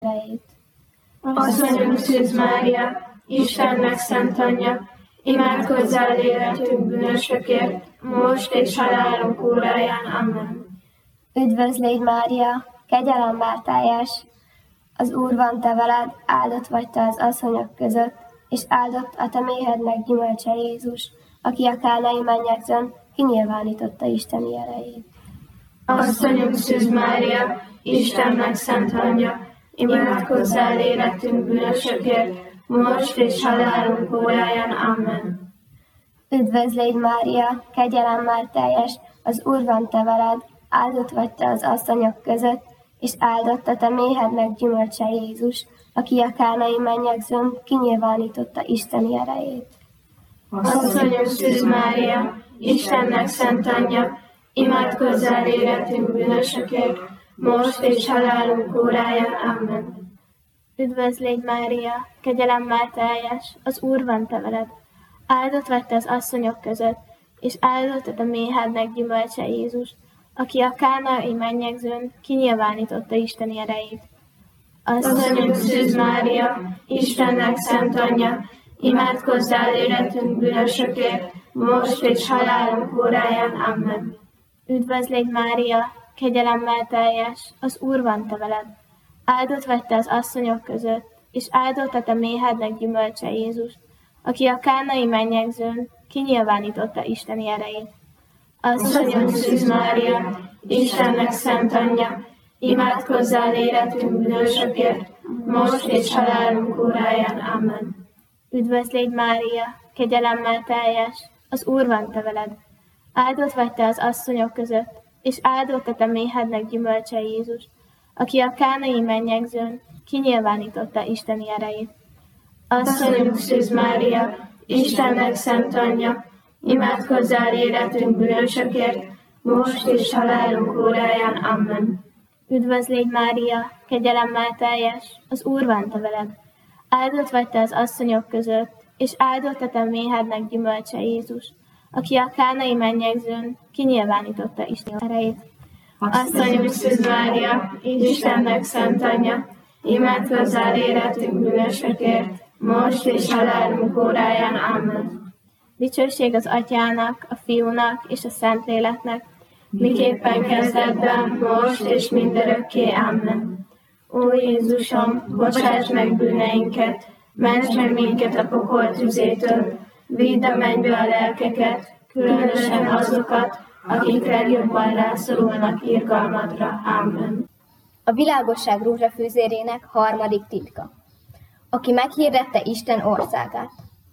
erejét. Asszonyunk Szűz Mária, Istennek szent anyja, imádkozzál életünk bűnösökért, most és halálunk óráján. Amen. Üdvözl légy, Mária, kegyelemmel teljes, az Úr van te veled, áldott vagy te az asszonyok között, és áldott a te méhednek gyümölcse Jézus, aki a kánai mennyegzőn kinyilvánította isteni erejét. Asszonyunk Szűz Mária, Istennek szent anyja, imádkozzál életünk bűnösökért, most és halálunk óráján. Amen. Üdvözl légy, Mária, kegyelemmel teljes, az Úr van te veled, áldott vagy te az asszonyok között, és áldott a te méhednek gyümölcse Jézus, aki a kánai mennyegzőn kinyilvánította isteni erejét. Asszonyunk Szűz Mária, Istennek szent anyja, imádkozzál életünk bűnösökért, most és halálunk óráján. Amen. Üdvözl légy, Mária, kegyelemmel teljes, az Úr van te veled, áldott vagy te az asszonyok között, és áldott a te méhednek gyümölcse Jézus, aki a kánai mennyegzőn kinyilvánította isteni erejét. Asszonyunk Szűz Mária, Istennek szent anyja, imádkozzál életünk bűnösökért, most és halálunk óráján. Amen. Üdvözl légy, Mária, kegyelemmel teljes, az Úr van te veled, áldott vagy te az asszonyok között, és áldott a te méhednek gyümölcse Jézus, aki a kánai mennyegzőn kinyilvánította isteni erejét. Asszonyunk Szűz Mária, Istennek szent anyja, imádkozzál életünk bűnösökért, most és halálunk óráján. Amen. Üdvözl légy, Mária, kegyelemmel teljes, az Úr van te veled, áldott vagy te az asszonyok között, és áldott a te méhednek gyümölcse Jézus, aki a kánai mennyegzőn kinyilvánította isteni erejét. Asszonyunk Szűz Mária, Istennek szent anyja, imádkozzál életünk bűnösökért, most és halálunk óráján. Amen. Üdvözl légy, Mária, kegyelemmel teljes, az Úr van te veled, áldott vagy te az asszonyok között, és áldott a te méhednek gyümölcse Jézus, aki a kánai mennyegzőn kinyilvánította isteni erejét. Asszonyunk Szűz Mária, Istennek szent anyja, imádkozzál életünk bűnösökért, most és halálunk óráján. Amen. Dicsőség az Atyának, a Fiúnak és a Szentléleknek, miképpen kezdetben, most és mindörökké. Amen. Ó Jézusom, bocsáss meg bűneinket, ments meg minket a pokol tüzétől, vidd a mennybe a lelkeket, különösen azokat, akik legjobban rászorulnak irgalmadra. Amen. A világosság rózsafűzérének harmadik titka. Aki meghirdette Isten országát.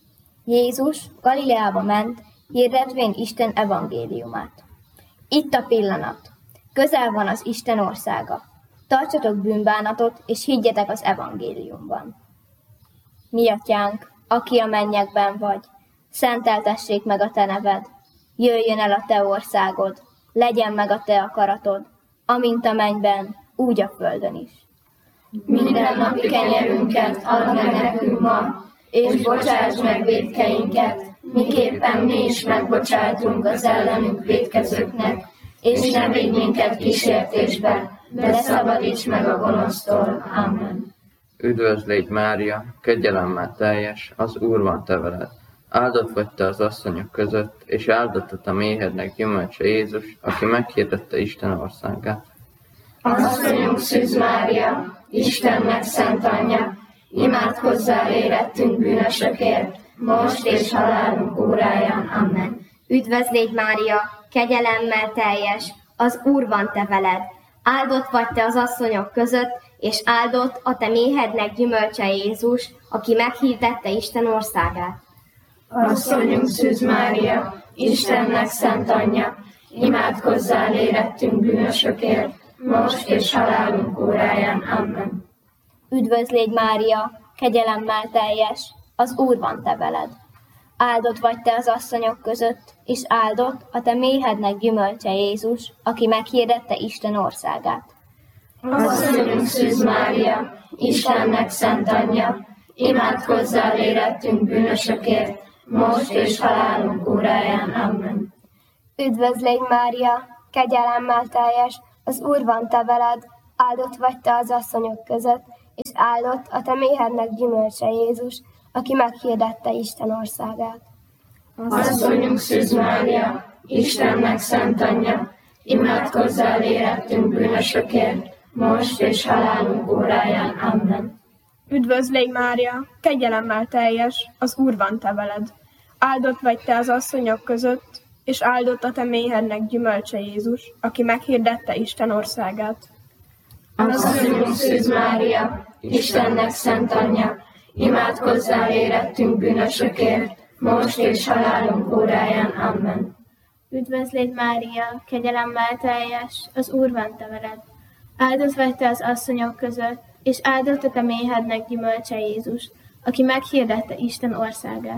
Jézus Galileába ment, hirdetvén Isten evangéliumát. Itt a pillanat. Közel van az Isten országa. Tartsatok bűnbánatot, és higgyetek az evangéliumban. Mi atyánk, aki a mennyekben vagy, szenteltessék meg a te neved. Jöjjön el a te országod, legyen meg a te akaratod, amint a mennyben, úgy a földön is. Minden napi kenyerünket add meg nekünk ma, és bocsáss meg vétkeinket, miképpen mi is megbocsátunk az ellenünk vétkezőknek, és ne vigy minket kísértésbe, de szabadíts meg a gonosztól. Amen. Üdvözl légy, Mária, kegyelemmel teljes, az Úr van te veled. Áldott vagy te az asszonyok között, és áldott a te méhednek gyümölcse Jézus, aki meghirdette Isten országát. Asszonyunk Szűz Mária, Istennek szent anyja, imádkozzál érettünk bűnösökért, most és halálunk óráján. Amen. Üdvözl légy, Mária, kegyelemmel teljes, az Úr van te veled. Áldott vagy te az asszonyok között, és áldott a te méhednek gyümölcse Jézus, aki meghirdette Isten országát. Asszonyunk Szűz Mária, Istennek szent anyja, imádkozzál érettünk bűnösökért, most és halálunk óráján. Amen. Üdvözl légy, Mária, kegyelemmel teljes, az Úr van te veled. Áldott vagy te az asszonyok között, és áldott a te méhednek gyümölcse Jézus, aki meghirdette Isten országát. Asszonyunk Szűz Mária, Istennek szent anyja, imádkozzál érettünk bűnösökért, most és halálunk óráján. Amen. Üdvözl légy, Mária, kegyelemmel teljes, az Úr van te veled, áldott vagy te az asszonyok között, és áldott a te méhednek gyümölcse Jézus, aki meghirdette Isten országát. Asszonyunk Szűz Mária, Istennek szent anyja, imádkozzál érettünk bűnösökért, most és halálunk óráján. Amen. Üdvözlégy Mária, kegyelemmel teljes, az Úr van te veled. Áldott vagy te az asszonyok között, és áldott a te méhednek gyümölcse Jézus, aki meghirdette Isten országát. Asszonyunk Szűz Mária, Istennek szent anyja, imádkozzál érettünk bűnösökért, most és halálunk óráján. Amen. Üdvözlégy Mária, kegyelemmel teljes, az Úr van te veled. Áldott vagy te az asszonyok között, és áldott a te méhednek gyümölcse Jézus, aki meghirdette Isten országát.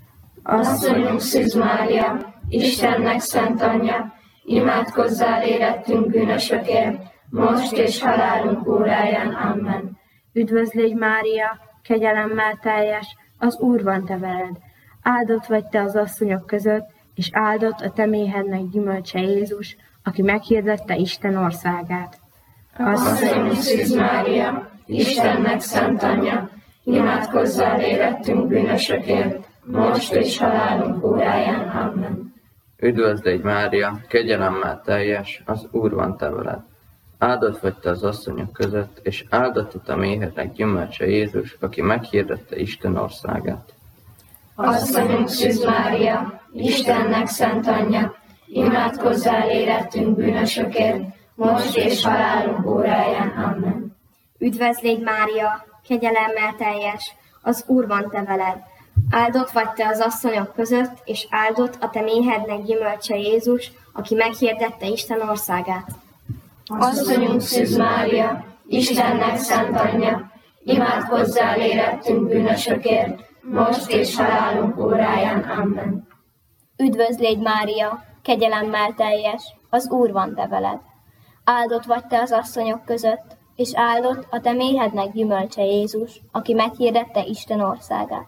Asszonyunk Szűz Mária, Istennek szent anyja, imádkozzál érettünk bűnösökért, most és halálunk óráján. Amen. Üdvözlégy Mária, kegyelemmel teljes, az Úr van te veled. Áldott vagy te az asszonyok között, és áldott a te méhednek gyümölcse Jézus, aki meghirdette Isten országát. Asszonyunk Szűz Mária, Istennek szent anyja, imádkozzál érettünk bűnösökért, most és halálunk óráján. Amen. Üdvözlégy Mária, kegyelemmel teljes, az Úr van te veled. Áldott vagy te az asszonyok között, és áldott a te méhednek gyümölcse Jézus, aki meghirdette Isten országát. Asszonyunk Szűz Mária, Istennek szent anyja, imádkozzál érettünk bűnösökért, most és halálunk óráján. Amen. Üdvözlégy Mária, kegyelemmel teljes, az Úr van te veled. Áldott vagy te az asszonyok között, és áldott a te méhednek gyümölcse Jézus, aki meghirdette Isten országát. Asszonyunk Szűz Mária, Istennek szent anyja, imádkozzál érettünk bűnösökért, most és halálunk óráján. Amen. Üdvözlégy Mária, kegyelemmel teljes, az Úr van te veled. Áldott vagy te az asszonyok között, és áldott a te méhednek gyümölcse Jézus, aki meghirdette Isten országát.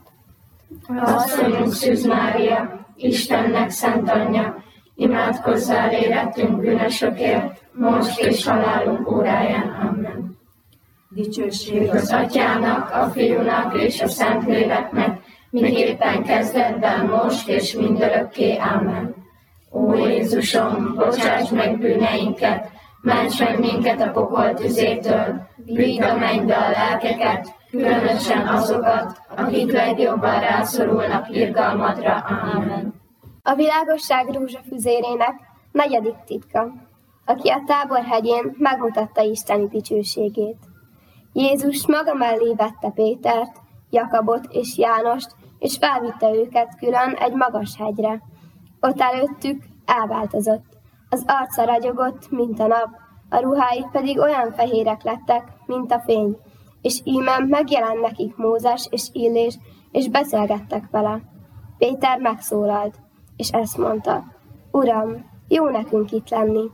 Asszonyunk Szűz Mária, Istennek szent anyja, imádkozzál érettünk bűnösökért, most és halálunk óráján. Amen. Dicsőség az Atyának, a Fiúnak és a Szentléleknek, miképpen kezdetben, most és mindörökké. Amen. Ó Jézusom, bocsáss meg bűneinket, ments meg minket a pokol tüzétől, vidd a mennybe a lelkeket, különösen azokat, akik legjobban rászorulnak irgalmadra. Amen. A világosság rózsafüzérének 4. titka, aki a Táborhegyén megmutatta Isteni dicsőségét. Jézus maga mellé vette Pétert, Jakabot és Jánost, és felvitte őket külön egy magas hegyre. Ott előttük elváltozott. Az arca ragyogott, mint a nap, a ruhái pedig olyan fehérek lettek, mint a fény. És íme megjelent nekik Mózes és Illés, és beszélgettek vele. Péter megszólalt, és ezt mondta: Uram, jó nekünk itt lenni.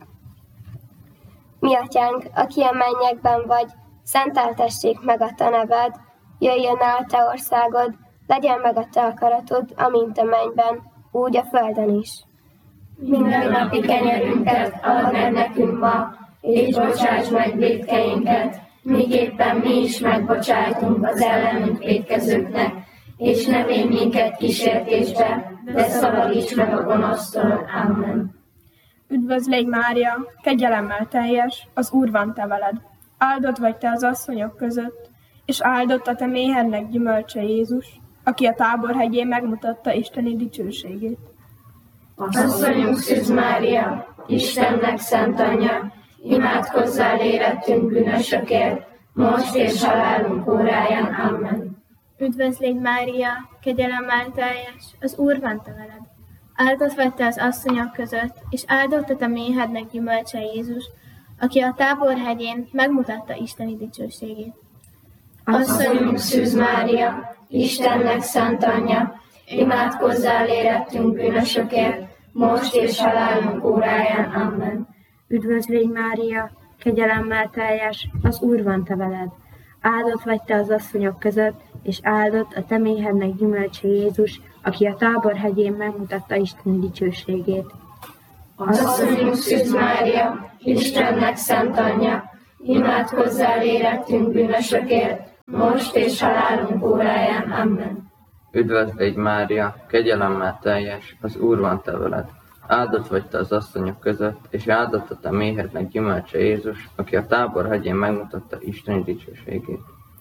Mi atyánk, aki a mennyekben vagy, szenteltessék meg a te neved, jöjjön el a te országod, legyen meg a te akaratod, amint a mennyben, úgy a földön is. Mindennapi kenyerünket add meg nekünk ma, és bocsáss meg vétkeinket, miképpen mi is megbocsájtunk az ellenünk vétkezőknek, és ne védj minket kísértésbe, de szabadíts meg a gonosztól. Amen. Üdvözlégy Mária, kegyelemmel teljes, az Úr van te veled. Áldott vagy te az asszonyok között, és áldott a te méhednek gyümölcse Jézus, aki a Táborhegyén megmutatta Isteni dicsőségét. Asszonyunk Szűz Mária, Istennek szent anyja, imádkozzál érettünk bűnösökért, most és halálunk óráján. Amen. Üdvözlégy Mária, kegyelemmel teljes, az Úr van te veled. Áldott vagy te az asszonyok között, és áldott a te méhednek gyümölcse Jézus, aki a Táborhegyén megmutatta Isteni dicsőségét. Asszonyunk Szűz Mária, Istennek szent anyja, imádkozzál érettünk bűnösökért, most és halálunk óráján. Amen. Üdvözlégy Mária, kegyelemmel teljes, az Úr van te veled. Áldott vagy te az asszonyok között, és áldott a te méhednek gyümölcse Jézus, aki a Táborhegyén megmutatta Isten dicsőségét. Asszonyunk Szűz Mária, Istennek szent anyja, imádkozzál érettünk bűnösökért, most és halálunk óráján. Amen. Üdvözlégy Mária, kegyelemmel teljes, az Úr van te veled. Áldott vagy te az asszonyok között, és áldott a te méhednek gyümölcse Jézus, aki a Tábor hegyén megmutatta Isten dicsőségét.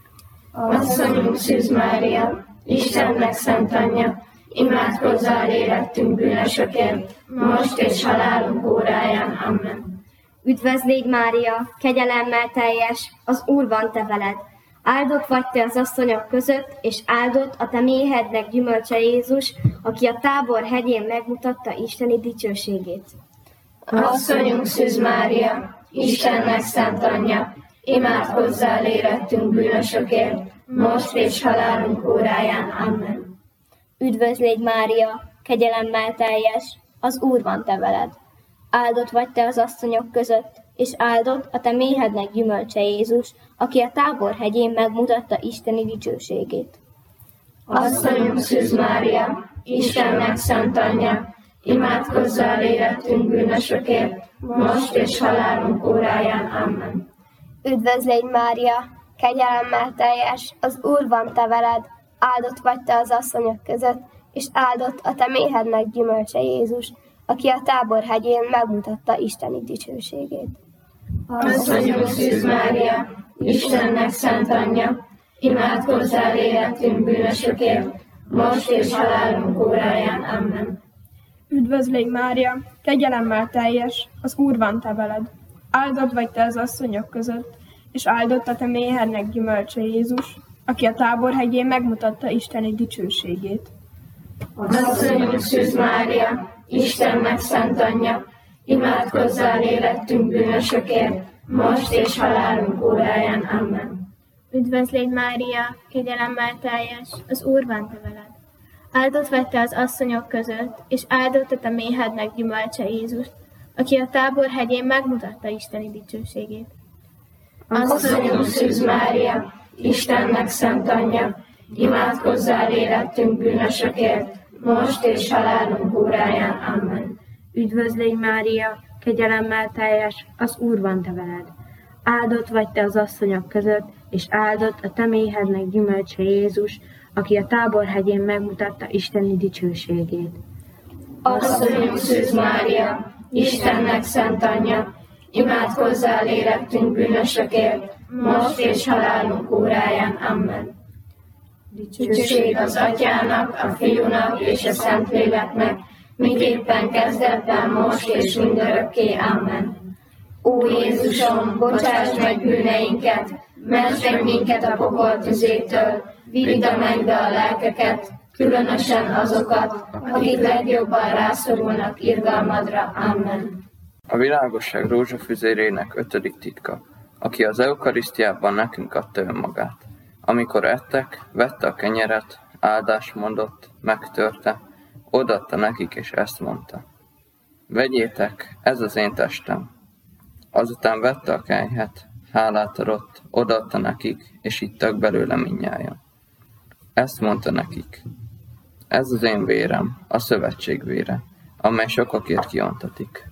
Asszonyunk Szűz Mária, Istennek szent anyja, imádkozzál érettünk bűnösökért, most és halálunk óráján. Amen. Üdvözlégy Mária, kegyelemmel teljes, az Úr van te veled. Áldott vagy te az asszonyok között, és áldott a te méhednek gyümölcse Jézus, aki a Tábor hegyén megmutatta Isteni dicsőségét. Asszonyunk Szűz Mária, Istennek szent anyja, imádkozzál érettünk bűnösökért, most és halálunk óráján. Amen. Üdvözlégy Mária, kegyelemmel teljes, az Úr van te veled. Áldott vagy te az asszonyok között, és áldott a te méhednek gyümölcse Jézus, aki a Tábor hegyén megmutatta Isteni dicsőségét. Asszonyunk Szűz Mária, Istennek szent anyja, imádkozzál érettünk bűnösökért, most és halálunk óráján. Amen. Üdvözlégy Mária, kegyelemmel teljes, az Úr van te veled, áldott vagy te az asszonyok között, és áldott a te méhednek gyümölcse Jézus, aki a Tábor hegyén megmutatta Isteni dicsőségét. Asszonyunk Szűz Mária, Istennek szent anyja, imádkozzál érettünk bűnösökért, most és halálunk óráján. Amen. Üdvözlégy Mária, kegyelemmel teljes, az Úr van te veled. Áldott vagy te az asszonyok között, és áldott a te méhednek gyümölcse Jézus, aki a Tábor hegyén megmutatta Isteni dicsőségét. Asszonyunk Szűz Mária, Istennek szent anyja, imádkozzál érettünk bűnösökért, most és halálunk óráján. Amen. Üdvözlégy Mária, kegyelemmel teljes, az Úr van te veled. Áldott vagy te az asszonyok között, és áldott a te méhednek gyümölcse Jézus, aki a Tábor hegyén megmutatta Isteni dicsőségét. Asszonyunk Szűz Mária, Istennek szent anyja, imádkozzál érettünk bűnösökért, most és halálunk óráján. Amen. Üdvözlégy Mária, kegyelemmel teljes, az Úr van te veled. Áldott vagy te az asszonyok között, és áldott a te méhednek gyümölcse Jézus, aki a Tábor hegyén megmutatta Isteni dicsőségét. Asszonyunk Szűz Mária, Istennek szent anyja, imádkozzál érettünk bűnösökért, most és halálunk óráján. Amen. Dicsőség az Atyának, a Fiúnak és a Szentléleknek, miképpen kezdetben, most és mindörökké. Amen. Ó Jézusom, bocsáss meg bűneinket, ments meg minket a pokol tüzétől, vidd a mennybe a lelkeket, különösen azokat, akik legjobban rászorulnak irgalmadra. Amen. A világosság rózsafüzérének 5. titka, aki az eukarisztiában nekünk adta önmagát. Amikor ettek, vette a kenyeret, áldást mondott, megtörte, odaadta nekik, és ezt mondta: vegyétek, ez az én testem. Azután vette a kelyhet, hálát adott, odaadta nekik, és ittak belőle mindnyájan. Ezt mondta nekik: ez az én vérem, a szövetség vére, amely sokakért kiontatik.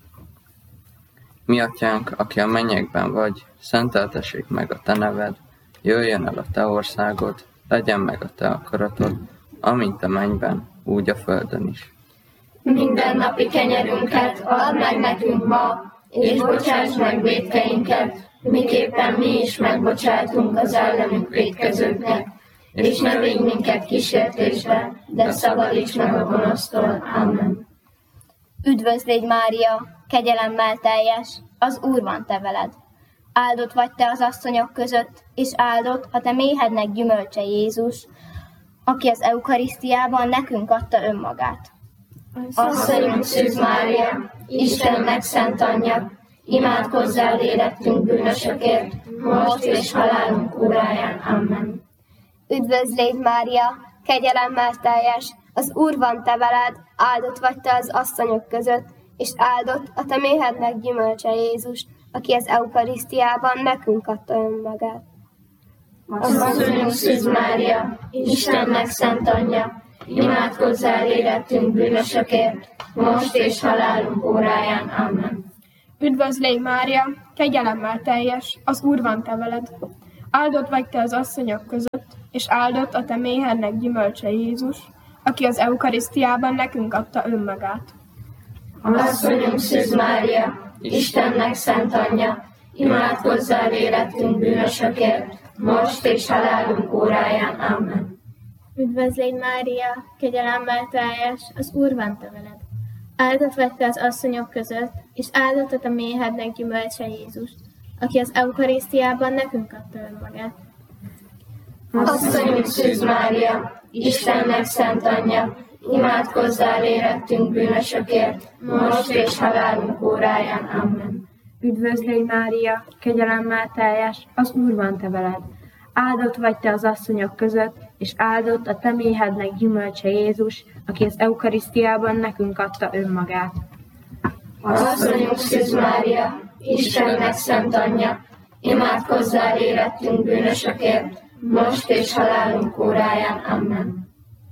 Mi atyánk, aki a mennyekben vagy, szenteltessék meg a te neved, jöjjön el a te országod, legyen meg a te akaratod, amint a mennyben, úgy a földön is. Mindennapi kenyerünket add meg nekünk ma, és bocsáss meg vétkeinket, miképpen mi is megbocsátunk az ellenünk vétkezőknek, és ne vigy minket kísértésbe, de szabadíts meg a gonosztól. Amen. Üdvözlégy Mária, kegyelemmel teljes, az Úr van te veled. Áldott vagy te az asszonyok között, és áldott a te méhednek gyümölcse Jézus, aki az eukarisztiában nekünk adta önmagát. Asszonyunk Szűz Mária, Istennek szent anyja, imádkozzál érettünk bűnösökért, most és halálunk óráján. Amen. Üdvözlégy Mária, kegyelemmel teljes, az Úr van te veled, áldott vagy te az asszonyok között, és áldott a te méhednek gyümölcse Jézus, aki az eukarisztiában nekünk adta önmagát. Asszonyunk Szűz Mária, Istennek szent anyja, imádkozzál érettünk bűnösökért, most és halálunk óráján. Amen. Üdvözlégy Mária, kegyelemmel teljes, az Úr van te veled. Áldott vagy te az asszonyok között, és áldott a te méhednek gyümölcse Jézus, aki az eukarisztiában nekünk adta önmagát. Asszonyunk Szűz Mária, Istennek szent anyja, imádkozzál érettünk bűnösökért, most és halálunk óráján. Amen. Üdvözlégy Mária, kegyelemmel teljes, az Úr van te veled. Áldott vagy te az asszonyok között, és áldott a te méhednek gyümölcse Jézus, aki az eukarisztiában nekünk adta önmagát. Asszonyunk Szűz Mária, Istennek szent anyja, imádkozzál érettünk bűnösökért, most és halálunk óráján. Amen. Üdvözlégy Mária, kegyelemmel teljes, az Úr van te veled. Áldott vagy te az asszonyok között, és áldott a te méhednek gyümölcse Jézus, aki az eukarisztiában nekünk adta önmagát. Asszonyunk Szűz Mária, Istennek szent anyja, imádkozzál érettünk bűnösökért, most és halálunk óráján. Amen.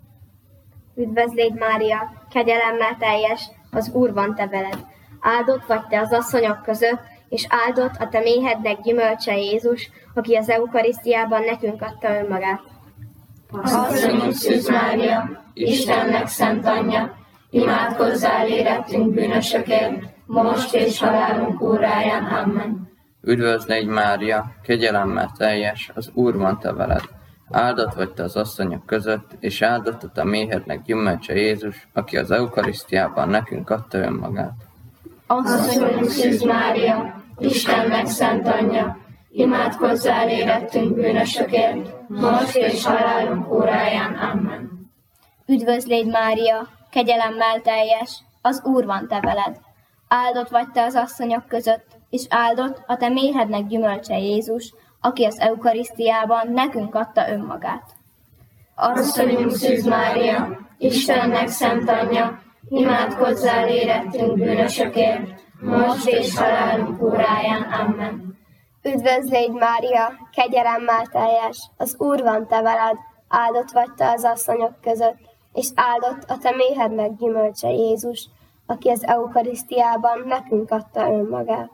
Üdvözlégy Mária, kegyelemmel teljes, az Úr van te veled. Áldott vagy te az asszonyok között, és áldott a te méhednek gyümölcse Jézus, aki az eukarisztiában nekünk adta önmagát. Asszonyunk Szűz Mária, Istennek szent anyja, imádkozzál érettünk bűnösökért, most és halálunk óráján. Amen. Üdvözlégy Mária, kegyelemmel teljes, az Úr van te veled. Áldott vagy te az asszonyok között, és áldott a te méhednek gyümölcse Jézus, aki az eukarisztiában nekünk adta önmagát. Asszonyunk Szűz Mária, Istennek szent anyja, imádkozzál érettünk bűnösökért, most és halálunk óráján. Amen. Üdvözlégy Mária, kegyelemmel teljes, az Úr van te veled. Áldott vagy te az asszonyok között, és áldott a te méhednek gyümölcse Jézus, aki az eukarisztiában nekünk adta önmagát. Asszonyunk Szűz Mária, Istennek szent anyja, imádkozzál érettünk bűnösökért, most és halálunk óráján. Amen. Üdvözlégy Mária, kegyelemmel teljes, az Úr van te veled, áldott vagy te az asszonyok között, és áldott a te méhednek gyümölcse Jézus, aki az eukarisztiában nekünk adta önmagát.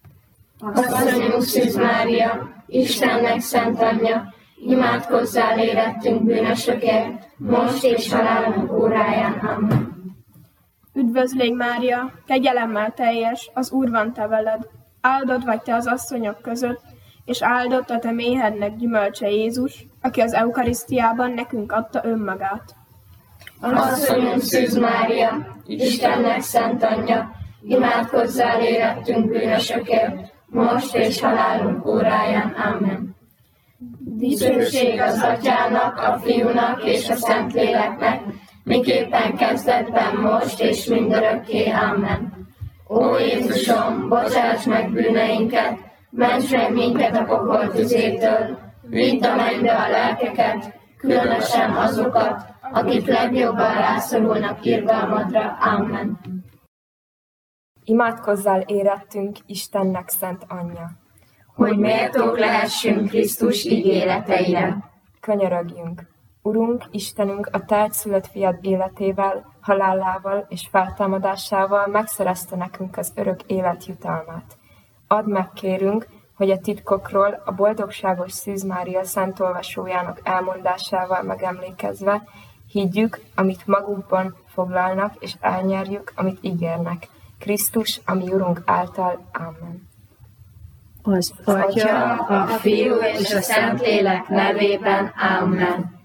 Asszonyunk Szűz Mária, Istennek szent anyja, imádkozzál érettünk bűnösökért, most és halálunk óráján. Amen. Üdvözlégy Mária, kegyelemmel teljes, az Úr van te veled. Áldott vagy te az asszonyok között, és áldott a te méhednek gyümölcse Jézus, aki az eukarisztiában nekünk adta önmagát. Asszonyunk Szűz Mária, Istennek szent anyja, imádkozzál érettünk bűnösökért, most és halálunk óráján. Amen. Dicsőség az Atyának, a Fiúnak és a Szentléleknek, miképpen kezdetben, most és mindörökké. Amen. Ó Jézusom, bocsáss meg bűneinket, ments meg minket a pokol tüzétől, vidd a mennybe a lelkeket, különösen azokat, akik legjobban rászorulnak irgalmadra. Amen. Imádkozzál érettünk Istennek szent anyja, hogy méltók lehessünk Krisztus ígéreteire. Könyörögjünk! Urunk, Istenünk, a te egyszülött fiad életével, halálával és feltámadásával megszerezte nekünk az örök élet jutalmát. Add meg, kérünk, hogy a titkokról a boldogságos Szűz Mária szent olvasójának elmondásával megemlékezve higgyük, amit magukban foglalnak, és elnyerjük, amit ígérnek. Krisztus, ami Urunk által. Amen. Az Atya, a Fiú és a Szentlélek nevében. Amen.